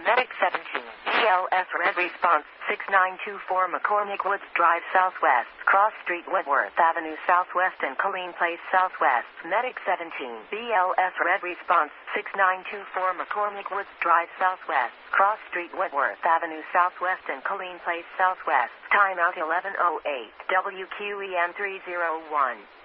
Medic 17, BLS Red Response 6924 McCormick Woods Drive Southwest, Cross Street Wentworth Avenue Southwest and Colleen Place Southwest. Medic 17, BLS Red Response 6924 McCormick Woods Drive Southwest, Cross Street Wentworth Avenue Southwest and Colleen Place Southwest. Timeout 11:08, WQEN 301.